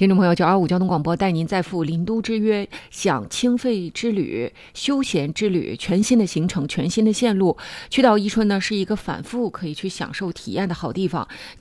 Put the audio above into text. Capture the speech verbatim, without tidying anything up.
听众朋友，九二五交通广播带您再赴林都之约，享清肺之旅、休闲之旅，全新的行程，全新的线路。去到伊春呢，是一个反复可以去享受体验的好地方。